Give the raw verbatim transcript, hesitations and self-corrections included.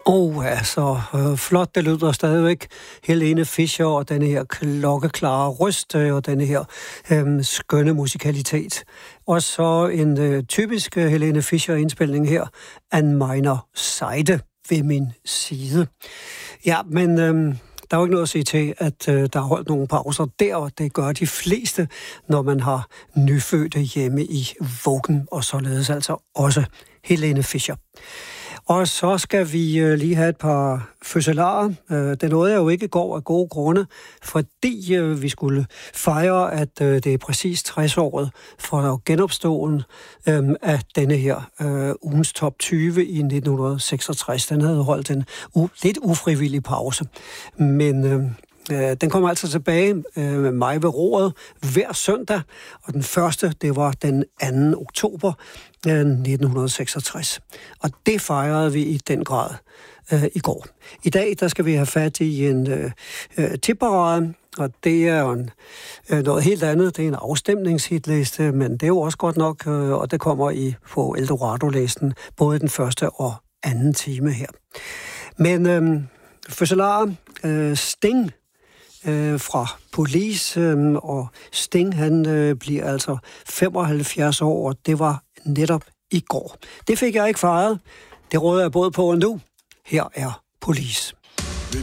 Oh, altså, øh, flot, det lyder stadigvæk. Helene Fischer og denne her klokkeklare røst øh, og denne her øh, skønne musikalitet. Og så en øh, typisk øh, Helene Fischer-indspilning her, An meiner Seite, ved min side. Ja, men øh, der er jo ikke noget at sige til, at øh, der er holdt nogle pauser der, og det gør de fleste, når man har nyfødte hjemme i vuggen, og således altså også Helene Fischer. Og så skal vi øh, lige have et par fødselarer. Øh, det nåede jeg jo ikke i går af gode grunde, fordi øh, vi skulle fejre, at øh, det er præcis tres-året for genopståen øh, af denne her øh, ugens top tyve i nitten seksogtres. Den havde holdt en u- lidt ufrivillig pause, men Øh, den kommer altså tilbage øh, med mig ved roret hver søndag, og den første, det var den anden oktober øh, nitten seksogtres. Og det fejrede vi i den grad øh, i går. I dag, der skal vi have fat i en øh, øh, tipparade, og det er en, øh, noget helt andet. Det er en afstemningshitliste, men det er jo også godt nok, øh, og det kommer i på Eldorado-listen, både den første og anden time her. Men øh, fødselarer, øh, Sting, Øh, fra Police, øh, og Sting, han øh, bliver altså femoghalvfjerds år, og det var netop i går. Det fik jeg ikke fejret. Det råder jeg både på og nu. Her er Police.